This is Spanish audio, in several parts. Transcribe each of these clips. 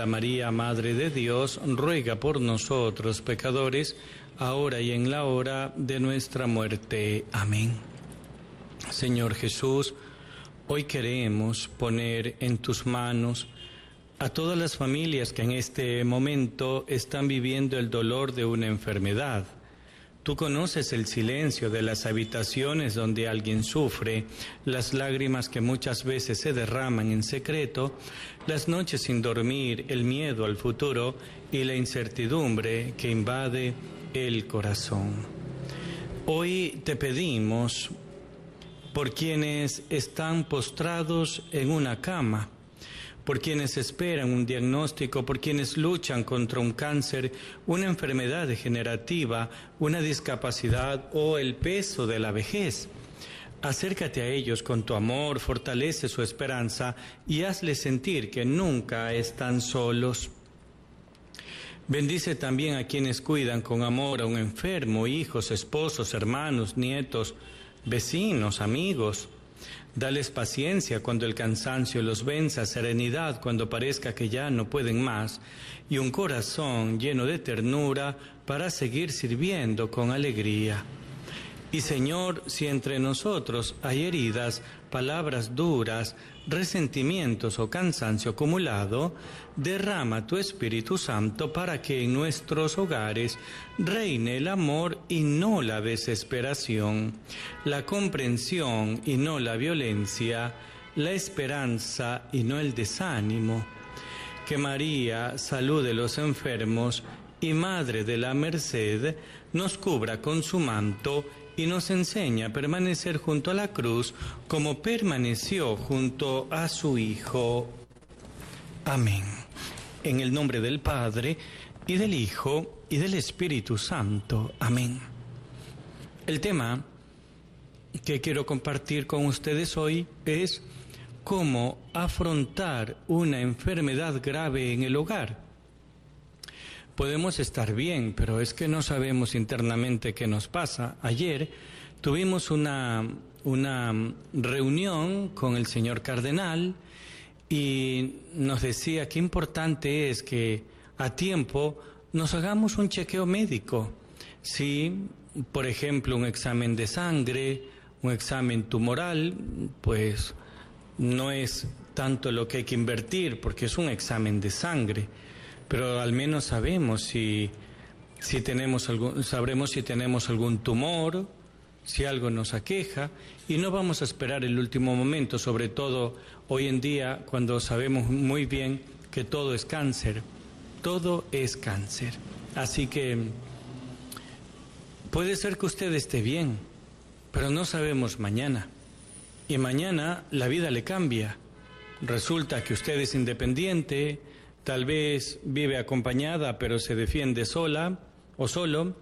María, Madre de Dios, ruega por nosotros pecadores, ahora y en la hora de nuestra muerte. Amén. Señor Jesús, hoy queremos poner en tus manos a todas las familias que en este momento están viviendo el dolor de una enfermedad. Tú conoces el silencio de las habitaciones donde alguien sufre, las lágrimas que muchas veces se derraman en secreto, las noches sin dormir, el miedo al futuro y la incertidumbre que invade el corazón. Hoy te pedimos por quienes están postrados en una cama, por quienes esperan un diagnóstico, por quienes luchan contra un cáncer, una enfermedad degenerativa, una discapacidad o el peso de la vejez. Acércate a ellos con tu amor, fortalece su esperanza y hazles sentir que nunca están solos. Bendice también a quienes cuidan con amor a un enfermo, hijos, esposos, hermanos, nietos, vecinos, amigos. Dales paciencia cuando el cansancio los venza, serenidad cuando parezca que ya no pueden más, y un corazón lleno de ternura para seguir sirviendo con alegría. Y Señor, si entre nosotros hay heridas, palabras duras, resentimientos o cansancio acumulado, derrama tu Espíritu Santo para que en nuestros hogares reine el amor y no la desesperación, la comprensión y no la violencia, la esperanza y no el desánimo. Que María, salud de los enfermos y Madre de la Merced, nos cubra con su manto y nos enseña a permanecer junto a la cruz como permaneció junto a su Hijo. Amén. En el nombre del Padre, y del Hijo, y del Espíritu Santo. Amén. El tema que quiero compartir con ustedes hoy es cómo afrontar una enfermedad grave en el hogar. Podemos estar bien, pero es que no sabemos internamente qué nos pasa. Ayer tuvimos una reunión con el señor cardenal y nos decía qué importante es que a tiempo nos hagamos un chequeo médico. Si, por ejemplo, un examen de sangre, un examen tumoral, pues no es tanto lo que hay que invertir porque es un examen de sangre. Pero al menos sabremos si tenemos algún tumor, si algo nos aqueja, y no vamos a esperar el último momento, sobre todo hoy en día cuando sabemos muy bien que todo es cáncer. Todo es cáncer. Así que puede ser que usted esté bien, pero no sabemos mañana. Y mañana la vida le cambia. Resulta que usted es independiente, tal vez vive acompañada pero se defiende sola o solo,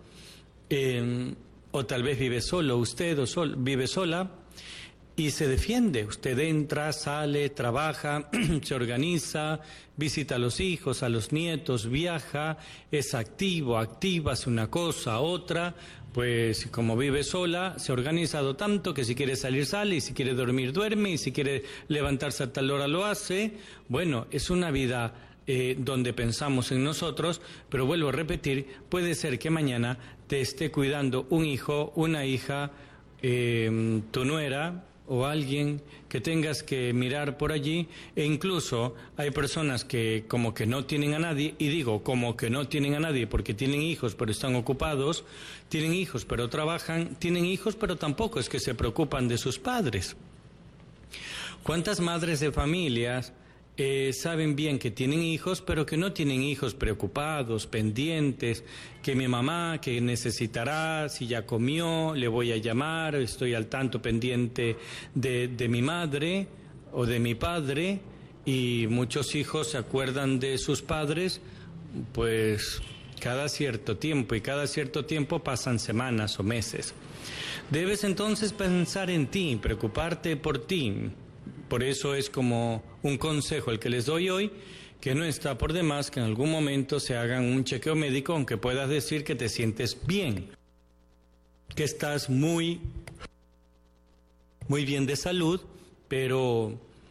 o tal vez vive solo usted vive sola y se defiende. Usted entra, sale, trabaja, se organiza, visita a los hijos, a los nietos, viaja, es activa, hace una cosa, otra. Pues como vive sola, se ha organizado tanto que si quiere salir sale, y si quiere dormir duerme, y si quiere levantarse a tal hora lo hace. Bueno, es una vida donde pensamos en nosotros, pero vuelvo a repetir, puede ser que mañana te esté cuidando un hijo, una hija, tu nuera o alguien que tengas que mirar por allí, e incluso hay personas que como que no tienen a nadie, y digo como que no tienen a nadie porque tienen hijos pero están ocupados, tienen hijos pero trabajan, tienen hijos pero tampoco es que se preocupan de sus padres. ¿Cuántas madres de familias saben bien que tienen hijos, pero que no tienen hijos preocupados, pendientes, que mi mamá, que necesitará, si ya comió, le voy a llamar, estoy al tanto pendiente de mi madre o de mi padre? Y muchos hijos se acuerdan de sus padres, pues cada cierto tiempo, y cada cierto tiempo pasan semanas o meses. Debes entonces pensar en ti, preocuparte por ti. Por eso es como un consejo el que les doy hoy, que no está por demás que en algún momento se hagan un chequeo médico, aunque puedas decir que te sientes bien, que estás muy bien de salud, pero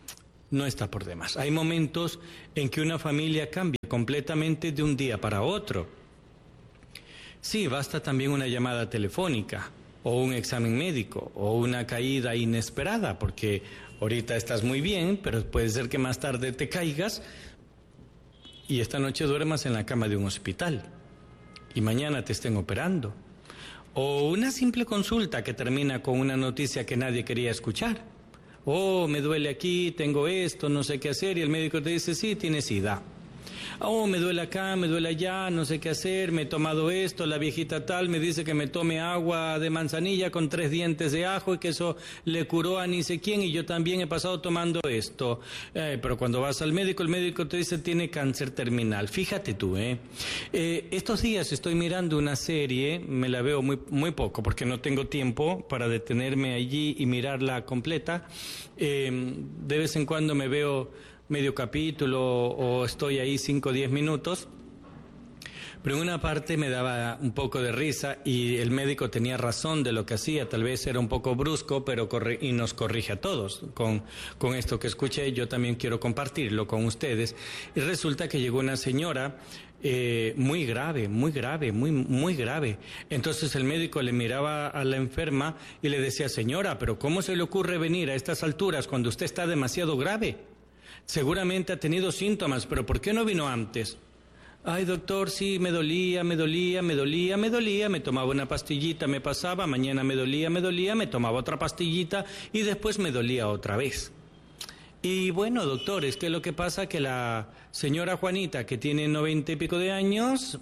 no está por demás. Hay momentos en que una familia cambia completamente de un día para otro. Sí, basta también una llamada telefónica, o un examen médico, o una caída inesperada, porque ahorita estás muy bien, pero puede ser que más tarde te caigas y esta noche duermas en la cama de un hospital y mañana te estén operando. O una simple consulta que termina con una noticia que nadie quería escuchar. Oh, me duele aquí, tengo esto, no sé qué hacer, y el médico te dice, sí, tienes SIDA. Oh, me duele acá, me duele allá, no sé qué hacer, me he tomado esto, la viejita tal me dice que me tome agua de manzanilla con 3 dientes de ajo y que eso le curó a ni sé quién, y yo también he pasado tomando esto. Pero cuando vas al médico, el médico te dice tiene cáncer terminal. Fíjate tú, estos días estoy mirando una serie, me la veo muy poco porque no tengo tiempo para detenerme allí y mirarla completa. De vez en cuando me veo medio capítulo o estoy ahí 5 o 10 minutos, pero en una parte me daba un poco de risa y el médico tenía razón de lo que hacía, tal vez era un poco brusco, pero y nos corrige a todos. Con esto que escuché yo también quiero compartirlo con ustedes, y resulta que llegó una señora muy grave. Entonces el médico le miraba a la enferma y le decía, señora, pero ¿cómo se le ocurre venir a estas alturas cuando usted está demasiado grave? Seguramente ha tenido síntomas, pero ¿por qué no vino antes? Ay, doctor, sí, me dolía, me tomaba una pastillita, me pasaba, mañana me dolía, me tomaba otra pastillita y después me dolía otra vez. Y bueno, doctor, es que lo que pasa que la señora Juanita, que tiene 90 y pico de años,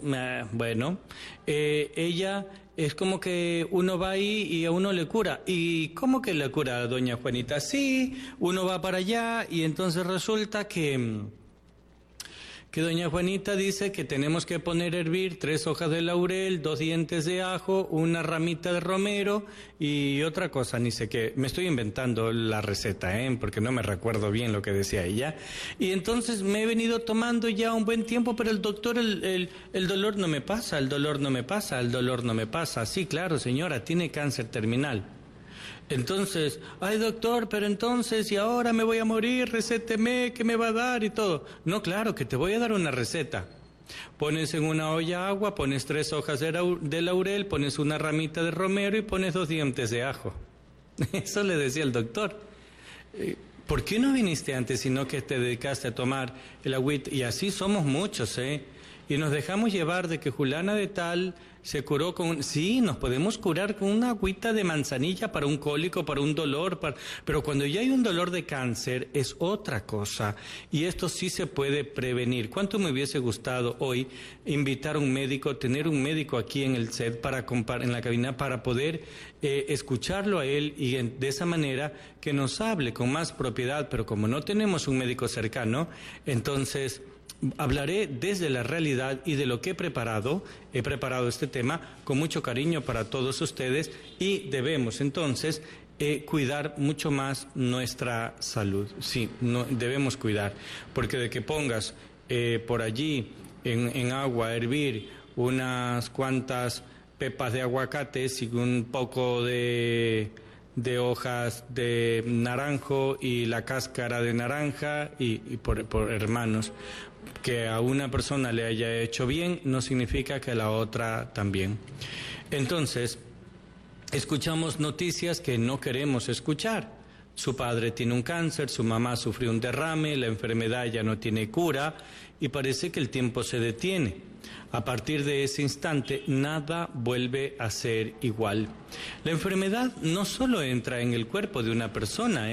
ella es como que uno va ahí y a uno le cura. ¿Y cómo que le cura a doña Juanita? Sí, uno va para allá y entonces resulta que doña Juanita dice que tenemos que poner a hervir 3 hojas de laurel, 2 dientes de ajo, una ramita de romero y otra cosa, ni sé qué. Me estoy inventando la receta, porque no me recuerdo bien lo que decía ella. Y entonces me he venido tomando ya un buen tiempo, pero el doctor, el dolor no me pasa, el dolor no me pasa. Sí, claro, señora, tiene cáncer terminal. Entonces, ay doctor, pero entonces, y ahora me voy a morir, recéteme, ¿qué me va a dar y todo? No, claro, que te voy a dar una receta. Pones en una olla agua, pones 3 hojas de laurel, pones una ramita de romero y pones 2 dientes de ajo. Eso le decía el doctor. ¿Por qué no viniste antes, sino que te dedicaste a tomar el agüita? Y así somos muchos, y nos dejamos llevar de que Julana de tal se curó con... Sí, nos podemos curar con una agüita de manzanilla para un cólico, para un dolor, pero cuando ya hay un dolor de cáncer es otra cosa, y esto sí se puede prevenir. ¿Cuánto me hubiese gustado hoy invitar a un médico, tener un médico aquí en el set, en la cabina, para poder escucharlo a él y de esa manera que nos hable con más propiedad? Pero como no tenemos un médico cercano, entonces... hablaré desde la realidad y de lo que he preparado este tema con mucho cariño para todos ustedes, y debemos entonces cuidar mucho más nuestra salud. Sí, debemos cuidar, porque de que pongas por allí en agua a hervir unas cuantas pepas de aguacates y un poco de hojas de naranjo y la cáscara de naranja y por hermanos, que a una persona le haya hecho bien no significa que a la otra también. Entonces, escuchamos noticias que no queremos escuchar. Su padre tiene un cáncer, su mamá sufrió un derrame, la enfermedad ya no tiene cura y parece que el tiempo se detiene. A partir de ese instante, nada vuelve a ser igual. La enfermedad no solo entra en el cuerpo de una persona,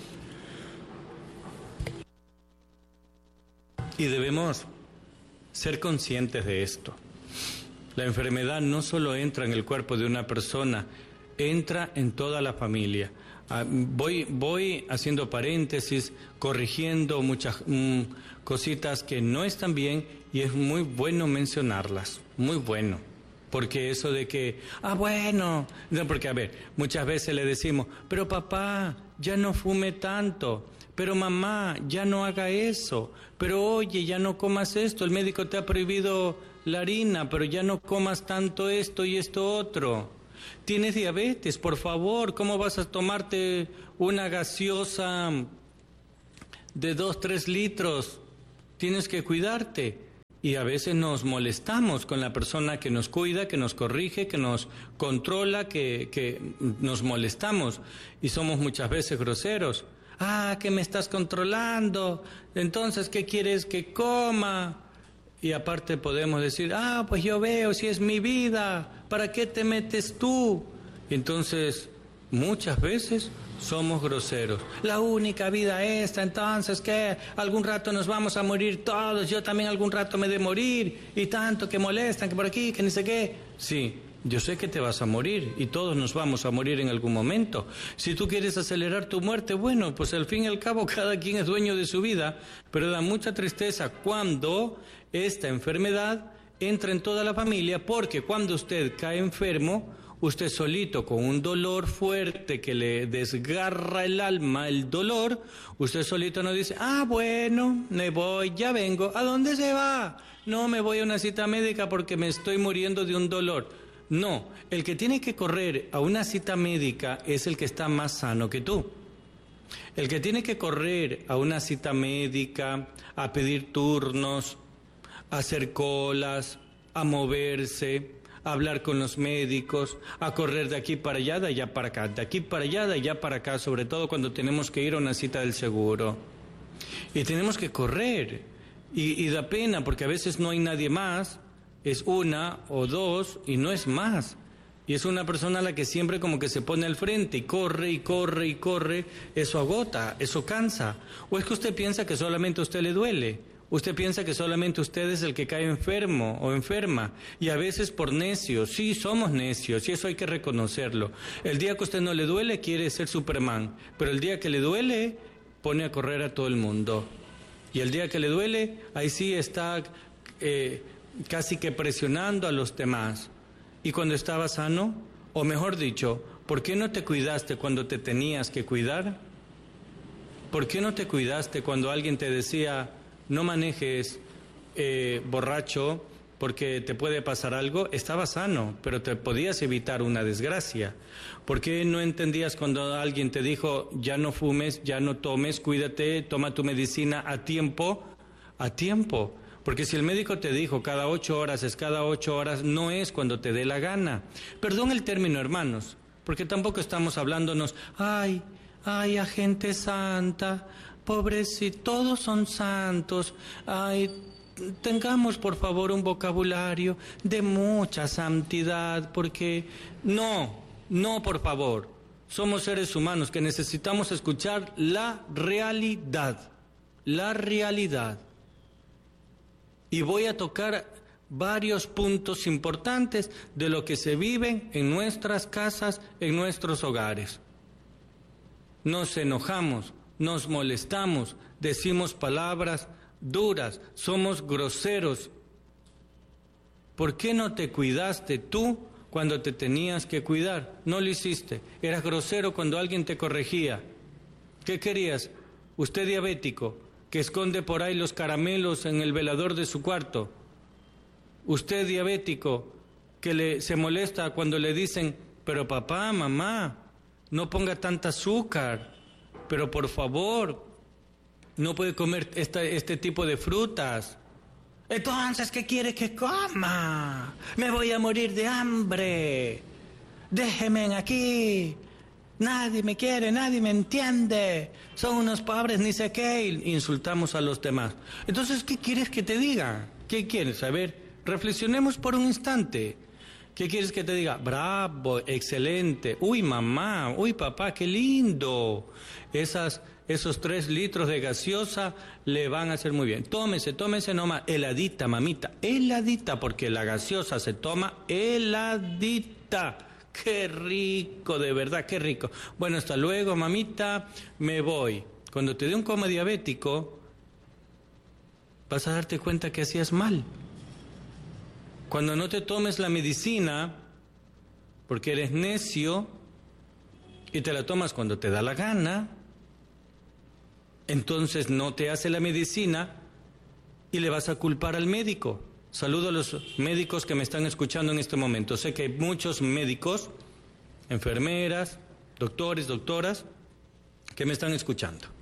y debemos ser conscientes de esto. La enfermedad no solo entra en el cuerpo de una persona, entra en toda la familia. Voy haciendo paréntesis, corrigiendo muchas cositas que no están bien, y es muy bueno mencionarlas, muy bueno. Porque eso de que, bueno, no, porque a ver, muchas veces le decimos, pero papá, ya no fume tanto, pero mamá, ya no haga eso, pero oye, ya no comas esto, el médico te ha prohibido la harina, pero ya no comas tanto esto y esto otro. Tienes diabetes, por favor, ¿cómo vas a tomarte una gaseosa de 2, 3 litros. Tienes que cuidarte. Y a veces nos molestamos con la persona que nos cuida, que nos corrige, que nos controla, que nos molestamos. Y somos muchas veces groseros. Ah, que me estás controlando. Entonces, ¿qué quieres que coma? Y aparte podemos decir, pues yo veo, si es mi vida, ¿para qué te metes tú? Y entonces, muchas veces somos groseros. La única vida esta, entonces, ¿qué? Algún rato nos vamos a morir todos, yo también algún rato me he de morir, y tanto que molestan, que por aquí, que ni sé qué. Sí, yo sé que te vas a morir, y todos nos vamos a morir en algún momento. Si tú quieres acelerar tu muerte, bueno, pues al fin y al cabo cada quien es dueño de su vida, pero da mucha tristeza cuando esta enfermedad entra en toda la familia, porque cuando usted cae enfermo, usted solito con un dolor fuerte que le desgarra el alma, el dolor, usted solito no dice, bueno, me voy, ya vengo. ¿A dónde se va? No, me voy a una cita médica porque me estoy muriendo de un dolor. No, el que tiene que correr a una cita médica es el que está más sano que tú. El que tiene que correr a una cita médica, a pedir turnos, a hacer colas, a moverse, a hablar con los médicos, a correr de aquí para allá, de allá para acá, de aquí para allá, de allá para acá, sobre todo cuando tenemos que ir a una cita del seguro. Y tenemos que correr, y da pena porque a veces no hay nadie más, es una o dos y no es más. Y es una persona a la que siempre como que se pone al frente y corre y corre y corre, eso agota, eso cansa. ¿O es que usted piensa que solamente a usted le duele? Usted piensa que solamente usted es el que cae enfermo o enferma, y a veces por necios. Sí, somos necios, y eso hay que reconocerlo. El día que a usted no le duele, quiere ser Superman, pero el día que le duele, pone a correr a todo el mundo. Y el día que le duele, ahí sí está casi que presionando a los demás. Y cuando estaba sano, o mejor dicho, ¿por qué no te cuidaste cuando te tenías que cuidar? ¿Por qué no te cuidaste cuando alguien te decía, no manejes borracho porque te puede pasar algo? Estaba sano, pero te podías evitar una desgracia. ¿Por qué no entendías cuando alguien te dijo, ya no fumes, ya no tomes, cuídate, toma tu medicina a tiempo? A tiempo. Porque si el médico te dijo cada 8 horas es cada 8 horas, no es cuando te dé la gana. Perdón el término, hermanos, porque tampoco estamos hablándonos, ay, a gente santa, pobrecito, todos son santos, ay, tengamos por favor un vocabulario de mucha santidad, porque no, por favor, somos seres humanos que necesitamos escuchar la realidad. Y voy a tocar varios puntos importantes de lo que se vive en nuestras casas, en nuestros hogares. Nos enojamos, nos molestamos, decimos palabras duras, somos groseros. ¿Por qué no te cuidaste tú cuando te tenías que cuidar? No lo hiciste. Eras grosero cuando alguien te corregía. ¿Qué querías? Usted diabético, que esconde por ahí los caramelos en el velador de su cuarto. Usted diabético, que se molesta cuando le dicen, pero papá, mamá, no ponga tanta azúcar, pero por favor, no puede comer este tipo de frutas. Entonces, ¿qué quiere que coma? Me voy a morir de hambre. Déjeme aquí. Nadie me quiere, nadie me entiende. Son unos pobres, ni sé qué. Insultamos a los demás. Entonces, ¿qué quieres que te diga? ¿Qué quieres? A ver, reflexionemos por un instante. ¿Qué quieres que te diga? Bravo, excelente. Uy, mamá, uy, papá, qué lindo. Esos 3 litros de gaseosa le van a hacer muy bien. Tómese nomás. Heladita, mamita. Heladita, porque la gaseosa se toma heladita. Qué rico, de verdad, qué rico. Bueno, hasta luego, mamita, me voy. Cuando te dé un coma diabético, vas a darte cuenta que hacías mal. Cuando no te tomes la medicina, porque eres necio, y te la tomas cuando te da la gana, entonces no te hace la medicina y le vas a culpar al médico. Saludo a los médicos que me están escuchando en este momento. Sé que hay muchos médicos, enfermeras, doctores, doctoras, que me están escuchando.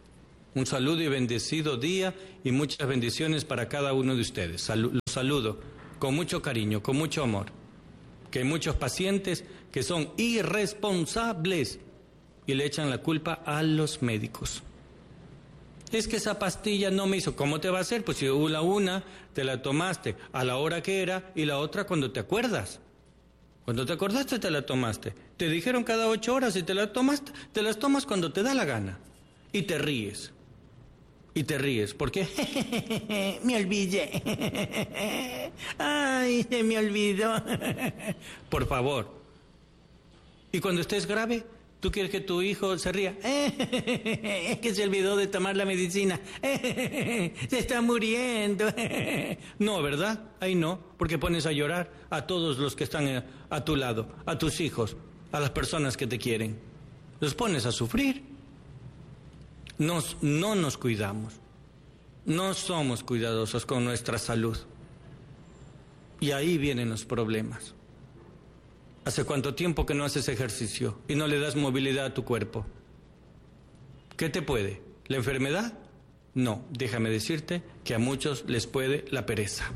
Un saludo y bendecido día y muchas bendiciones para cada uno de ustedes. Los saludo con mucho cariño, con mucho amor. Que hay muchos pacientes que son irresponsables y le echan la culpa a los médicos. Es que esa pastilla no me hizo. ¿Cómo te va a hacer? Pues si una te la tomaste a la hora que era y la otra cuando te acuerdas. Cuando te acordaste te la tomaste. Te dijeron cada 8 horas y te las tomas cuando te da la gana. Y te ríes. Y te ríes porque me olvidé. Ay, se me olvidó. Por favor. Y cuando estés grave, ¿tú quieres que tu hijo se ría? Es que se olvidó de tomar la medicina. Se está muriendo. No, ¿verdad? Ahí no, porque pones a llorar a todos los que están a tu lado, a tus hijos, a las personas que te quieren. Los pones a sufrir. No nos cuidamos. No somos cuidadosos con nuestra salud. Y ahí vienen los problemas. ¿Hace cuánto tiempo que no haces ejercicio y no le das movilidad a tu cuerpo? ¿Qué te puede? ¿La enfermedad? No, déjame decirte que a muchos les puede la pereza.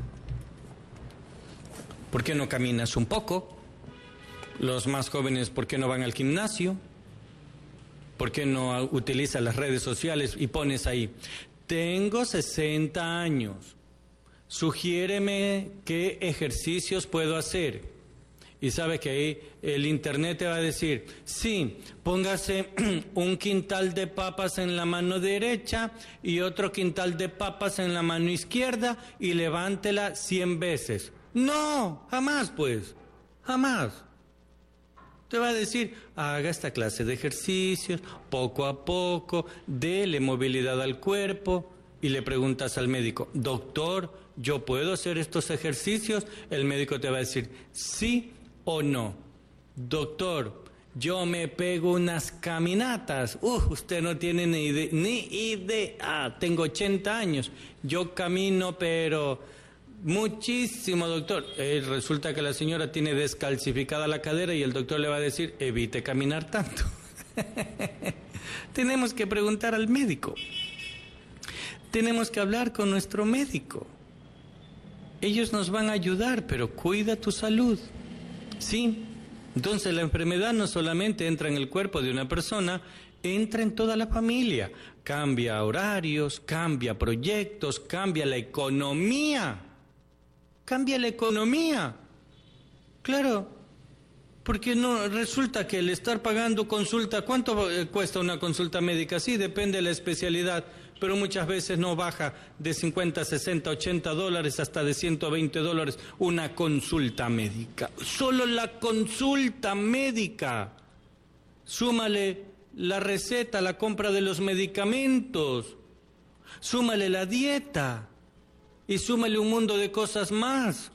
¿Por qué no caminas un poco? Los más jóvenes, ¿por qué no van al gimnasio? ¿Por qué no utilizas las redes sociales y pones ahí? Tengo 60 años. Sugiéreme qué ejercicios puedo hacer. Y sabe que ahí el internet te va a decir, sí, póngase un quintal de papas en la mano derecha y otro quintal de papas en la mano izquierda y levántela 100 veces. No, jamás pues, jamás. Te va a decir, haga esta clase de ejercicios, poco a poco, dele movilidad al cuerpo. Y le preguntas al médico, doctor, ¿yo puedo hacer estos ejercicios? El médico te va a decir, sí o no. Doctor, yo me pego unas caminatas. Usted no tiene ni idea. Tengo 80 años. Yo camino, pero muchísimo, doctor. Resulta que la señora tiene descalcificada la cadera y el doctor le va a decir, evite caminar tanto. Tenemos que preguntar al médico. Tenemos que hablar con nuestro médico. Ellos nos van a ayudar, pero cuida tu salud. Sí. Entonces la enfermedad no solamente entra en el cuerpo de una persona, entra en toda la familia. Cambia horarios, cambia proyectos, cambia la economía. Cambia la economía. Claro, porque no resulta que el estar pagando consulta, ¿cuánto cuesta una consulta médica? Sí, depende de la especialidad, pero muchas veces no baja de 50, 60, 80 dólares hasta de 120 dólares una consulta médica. Solo la consulta médica. Súmale la receta, la compra de los medicamentos, súmale la dieta y súmale un mundo de cosas más.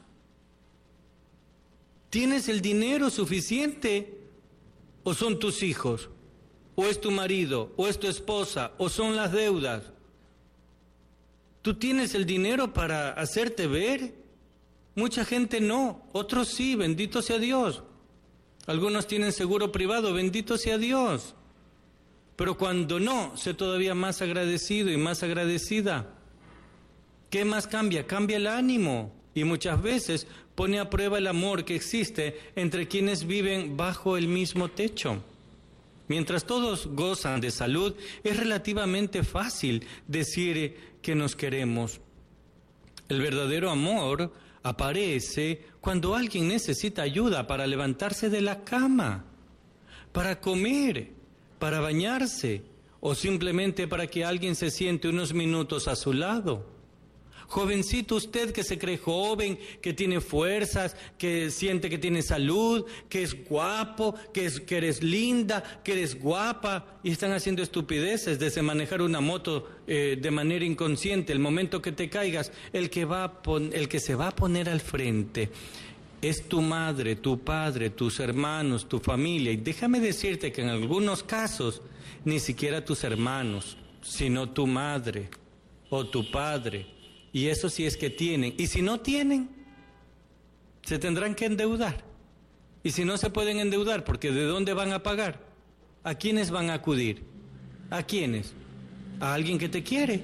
¿Tienes el dinero suficiente? ¿O son tus hijos? ¿O es tu marido? ¿O es tu esposa? ¿O son las deudas? ¿Tú tienes el dinero para hacerte ver? Mucha gente no, otros sí, bendito sea Dios. Algunos tienen seguro privado, bendito sea Dios. Pero cuando no, sé todavía más agradecido y más agradecida. ¿Qué más cambia? Cambia el ánimo. Y muchas veces pone a prueba el amor que existe entre quienes viven bajo el mismo techo. Mientras todos gozan de salud, es relativamente fácil decir que nos queremos. El verdadero amor aparece cuando alguien necesita ayuda para levantarse de la cama, para comer, para bañarse o simplemente para que alguien se siente unos minutos a su lado. Jovencito, usted que se cree joven, que tiene fuerzas, que siente que tiene salud, que es guapo, que eres linda, que eres guapa, y están haciendo estupideces desde manejar una moto de manera inconsciente. El momento que te caigas, el que se va a poner al frente es tu madre, tu padre, tus hermanos, tu familia. Y déjame decirte que en algunos casos, ni siquiera tus hermanos, sino tu madre o tu padre. Y eso sí es que tienen. Y si no tienen, se tendrán que endeudar. Y si no se pueden endeudar, porque ¿de dónde van a pagar? ¿A quiénes van a acudir? ¿A quiénes? a alguien que te quiere,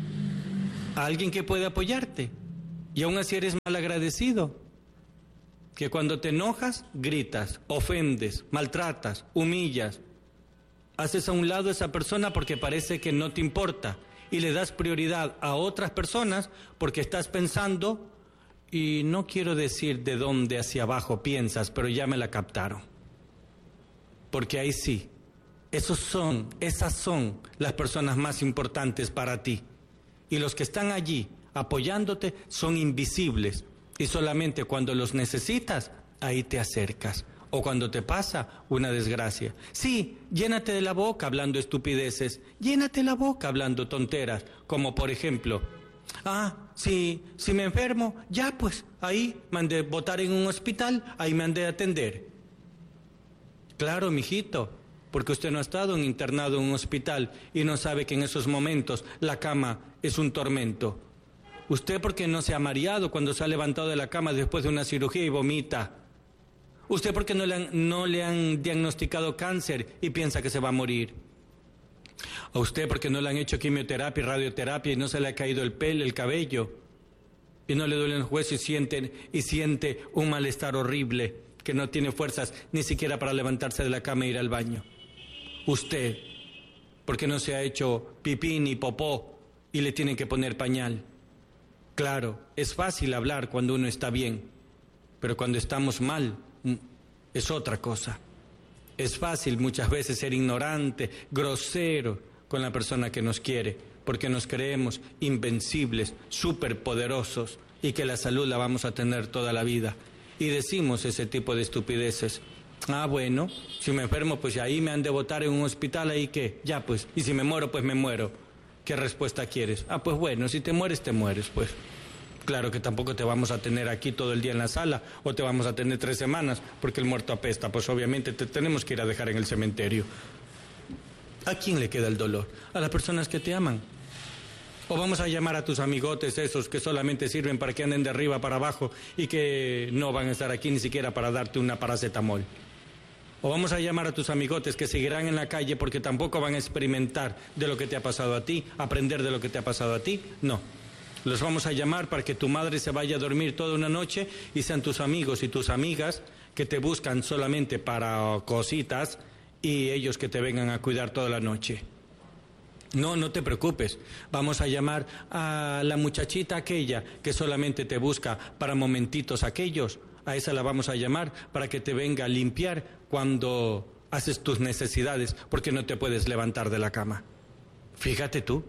a alguien que puede apoyarte, y aún así eres malagradecido, que cuando te enojas, gritas, ofendes, maltratas, humillas, haces a un lado a esa persona porque parece que no te importa, y le das prioridad a otras personas porque estás pensando, y no quiero decir de dónde hacia abajo piensas, pero ya me la captaron. Porque ahí sí, esas son las personas más importantes para ti. Y los que están allí apoyándote son invisibles. Y solamente cuando los necesitas, ahí te acercas. O cuando te pasa una desgracia. Sí, llénate de la boca hablando estupideces. Llénate la boca hablando tonteras. Como por ejemplo, si me enfermo, ya pues, ahí me han de botar en un hospital, ahí me han de atender. Claro, mijito, porque usted no ha estado internado en un hospital y no sabe que en esos momentos la cama es un tormento. Usted porque no se ha mareado cuando se ha levantado de la cama después de una cirugía y vomita. Usted porque no le han diagnosticado cáncer y piensa que se va a morir. A usted porque no le han hecho quimioterapia y radioterapia y no se le ha caído el pelo, el cabello. Y no le duelen los huesos y siente un malestar horrible que no tiene fuerzas ni siquiera para levantarse de la cama e ir al baño. Usted porque no se ha hecho pipí ni popó y le tienen que poner pañal. Claro, es fácil hablar cuando uno está bien, pero cuando estamos mal es otra cosa. Es fácil muchas veces ser ignorante, grosero con la persona que nos quiere, porque nos creemos invencibles, superpoderosos y que la salud la vamos a tener toda la vida. Y decimos ese tipo de estupideces. Bueno, si me enfermo, pues ahí me han de botar en un hospital, ahí qué, ya pues, y si me muero, pues me muero. ¿Qué respuesta quieres? Pues bueno, si te mueres, pues. Claro que tampoco te vamos a tener aquí todo el día en la sala, o te vamos a tener 3 semanas, porque el muerto apesta, pues obviamente te tenemos que ir a dejar en el cementerio. ¿A quién le queda el dolor? A las personas que te aman. O vamos a llamar a tus amigotes esos que solamente sirven para que anden de arriba para abajo y que no van a estar aquí ni siquiera para darte una paracetamol. O vamos a llamar a tus amigotes que seguirán en la calle porque tampoco van a experimentar de lo que te ha pasado a ti, aprender de lo que te ha pasado a ti. No. Los vamos a llamar para que tu madre se vaya a dormir toda una noche y sean tus amigos y tus amigas que te buscan solamente para cositas y ellos que te vengan a cuidar toda la noche. No te preocupes, vamos a llamar a la muchachita aquella que solamente te busca para momentitos aquellos, a esa la vamos a llamar para que te venga a limpiar cuando haces tus necesidades porque no te puedes levantar de la cama. Fíjate tú,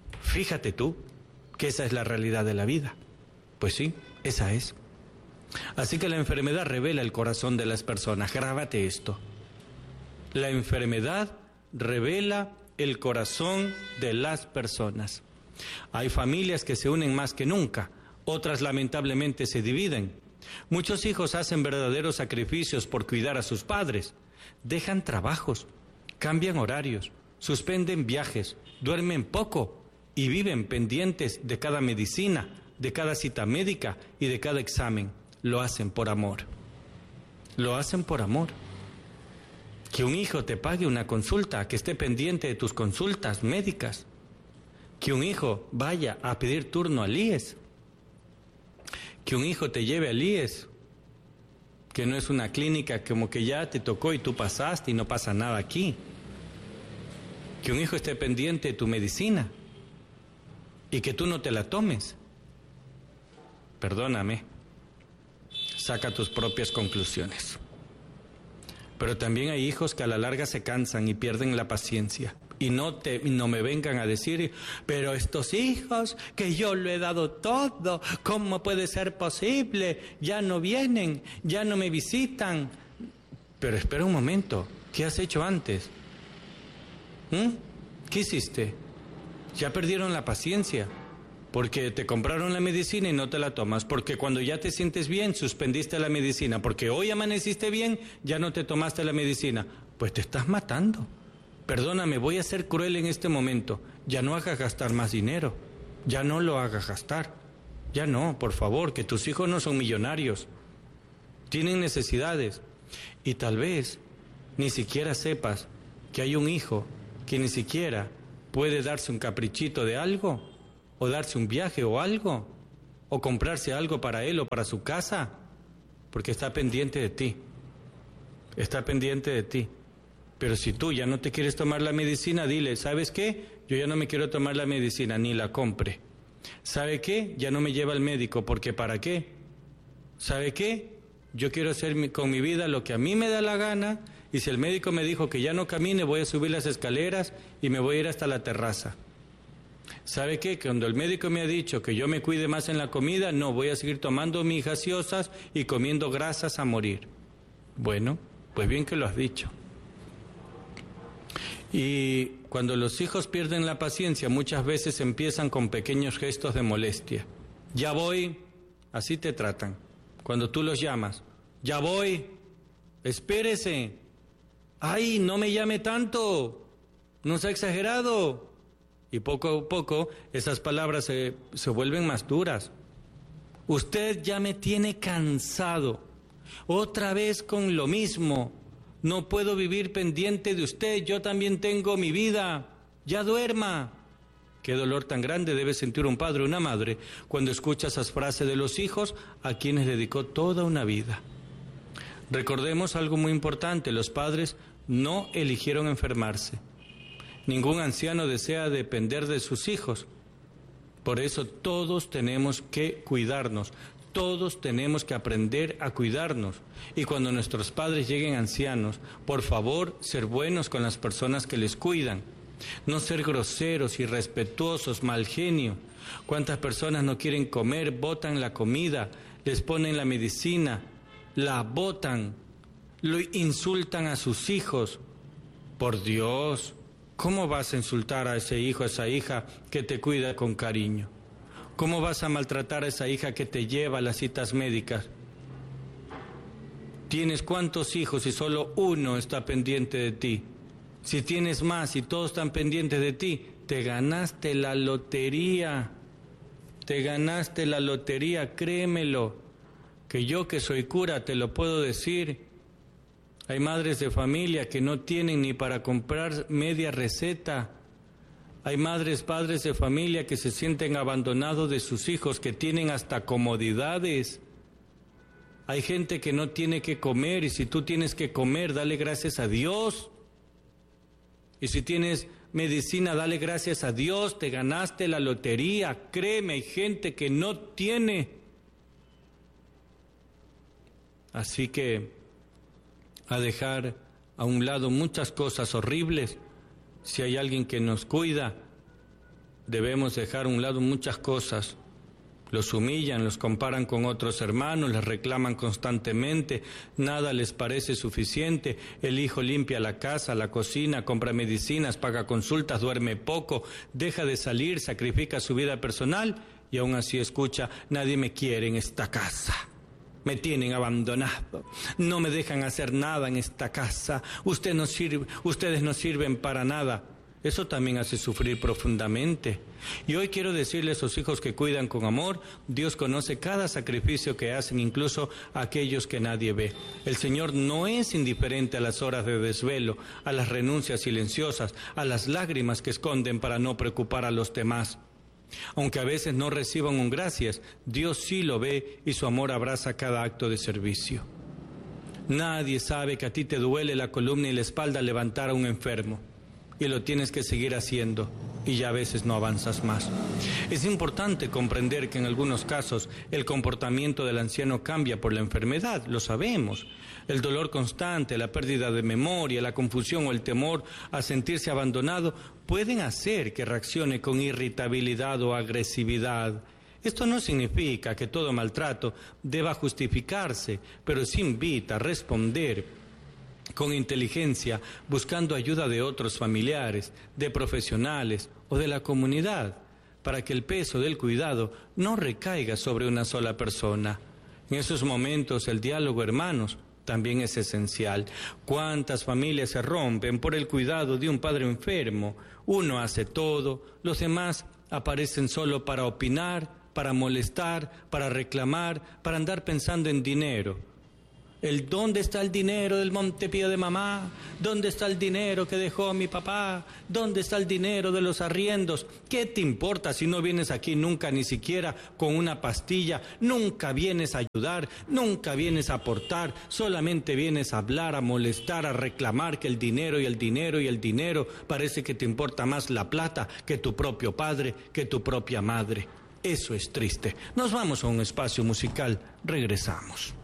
que esa es la realidad de la vida. Pues sí, esa es. Así que la enfermedad revela el corazón de las personas, grábate esto. La enfermedad revela el corazón de las personas. Hay familias que se unen más que nunca, otras lamentablemente se dividen. Muchos hijos hacen verdaderos sacrificios por cuidar a sus padres, dejan trabajos, cambian horarios, suspenden viajes, duermen poco y viven pendientes de cada medicina, de cada cita médica y de cada examen. Lo hacen por amor. Lo hacen por amor. Que un hijo te pague una consulta, que esté pendiente de tus consultas médicas. Que un hijo vaya a pedir turno al IES. Que un hijo te lleve al IES, que no es una clínica como que ya te tocó y tú pasaste y no pasa nada aquí. Que un hijo esté pendiente de tu medicina y que tú no te la tomes. Perdóname, saca tus propias conclusiones. Pero también hay hijos que a la larga se cansan y pierden la paciencia. Y no me vengan a decir, pero estos hijos que yo lo he dado todo, ¿cómo puede ser posible? Ya no vienen, ya no me visitan. Pero espera un momento, ¿qué has hecho antes? ¿Qué hiciste? Ya perdieron la paciencia. Porque te compraron la medicina y no te la tomas, porque cuando ya te sientes bien suspendiste la medicina, porque hoy amaneciste bien, ya no te tomaste la medicina. Pues te estás matando. Perdóname, voy a ser cruel en este momento. Ya no hagas gastar más dinero. Ya no lo hagas gastar. Ya no, por favor, que tus hijos no son millonarios. Tienen necesidades. Y tal vez ni siquiera sepas que hay un hijo que ni siquiera puede darse un caprichito de algo, o darse un viaje o algo, o comprarse algo para él o para su casa, porque está pendiente de ti, está pendiente de ti. Pero si tú ya no te quieres tomar la medicina, dile, ¿sabes qué? Yo ya no me quiero tomar la medicina, ni la compre. ¿Sabe qué? Ya no me lleva al médico, porque ¿para qué? ¿Sabe qué? Yo quiero hacer con mi vida lo que a mí me da la gana, y si el médico me dijo que ya no camine, voy a subir las escaleras y me voy a ir hasta la terraza. ¿Sabe qué? Cuando el médico me ha dicho que yo me cuide más en la comida, no, voy a seguir tomando mis gaseosas y comiendo grasas a morir. Bueno, pues bien que lo has dicho. Y cuando los hijos pierden la paciencia, muchas veces empiezan con pequeños gestos de molestia. Ya voy, así te tratan. Cuando tú los llamas, ya voy, espérese. Ay, no me llame tanto, no sea exagerado. Y poco a poco esas palabras se vuelven más duras. Usted ya me tiene cansado, otra vez con lo mismo. No puedo vivir pendiente de usted, yo también tengo mi vida, ya duerma. Qué dolor tan grande debe sentir un padre o una madre cuando escucha esas frases de los hijos a quienes dedicó toda una vida. Recordemos algo muy importante, los padres no eligieron enfermarse. Ningún anciano desea depender de sus hijos. Por eso todos tenemos que cuidarnos, todos tenemos que aprender a cuidarnos. Y cuando nuestros padres lleguen ancianos, por favor, ser buenos con las personas que les cuidan. No ser groseros, irrespetuosos, mal genio. ¿Cuántas personas no quieren comer, botan la comida, les ponen la medicina, la botan, lo insultan a sus hijos? Por Dios, ¿cómo vas a insultar a ese hijo, a esa hija que te cuida con cariño? ¿Cómo vas a maltratar a esa hija que te lleva a las citas médicas? ¿Tienes cuántos hijos y solo uno está pendiente de ti? Si tienes más y todos están pendientes de ti, te ganaste la lotería. Te ganaste la lotería, créemelo. Que yo que soy cura te lo puedo decir. Hay madres de familia que no tienen ni para comprar media receta. Hay madres, padres de familia que se sienten abandonados de sus hijos, que tienen hasta comodidades. Hay gente que no tiene que comer, y si tú tienes que comer, dale gracias a Dios. Y si tienes medicina, dale gracias a Dios, te ganaste la lotería. Créeme, hay gente que no tiene. Así que a dejar a un lado muchas cosas horribles. Si hay alguien que nos cuida, debemos dejar a un lado muchas cosas. Los humillan, los comparan con otros hermanos, les reclaman constantemente, nada les parece suficiente. El hijo limpia la casa, la cocina, compra medicinas, paga consultas, duerme poco, deja de salir, sacrifica su vida personal y aún así escucha, nadie me quiere en esta casa. Me tienen abandonado, no me dejan hacer nada en esta casa, ustedes no sirven para nada. Eso también hace sufrir profundamente. Y hoy quiero decirles a esos hijos que cuidan con amor, Dios conoce cada sacrificio que hacen, incluso aquellos que nadie ve. El Señor no es indiferente a las horas de desvelo, a las renuncias silenciosas, a las lágrimas que esconden para no preocupar a los demás. Aunque a veces no reciban un gracias, Dios sí lo ve y su amor abraza cada acto de servicio. Nadie sabe que a ti te duele la columna y la espalda levantar a un enfermo. Y lo tienes que seguir haciendo, y ya a veces no avanzas más. Es importante comprender que en algunos casos el comportamiento del anciano cambia por la enfermedad, lo sabemos. El dolor constante, la pérdida de memoria, la confusión o el temor a sentirse abandonado pueden hacer que reaccione con irritabilidad o agresividad. Esto no significa que todo maltrato deba justificarse, pero sí invita a responder con inteligencia, buscando ayuda de otros familiares, de profesionales o de la comunidad, para que el peso del cuidado no recaiga sobre una sola persona. En esos momentos el diálogo, hermanos, también es esencial. ¿Cuántas familias se rompen por el cuidado de un padre enfermo? Uno hace todo, los demás aparecen solo para opinar, para molestar, para reclamar, para andar pensando en dinero. ¿Dónde está el dinero del Montepío de mamá? ¿Dónde está el dinero que dejó mi papá? ¿Dónde está el dinero de los arriendos? ¿Qué te importa si no vienes aquí nunca, ni siquiera con una pastilla? Nunca vienes a ayudar, nunca vienes a aportar, solamente vienes a hablar, a molestar, a reclamar que el dinero y el dinero y el dinero. Parece que te importa más la plata que tu propio padre, que tu propia madre. Eso es triste. Nos vamos a un espacio musical, regresamos.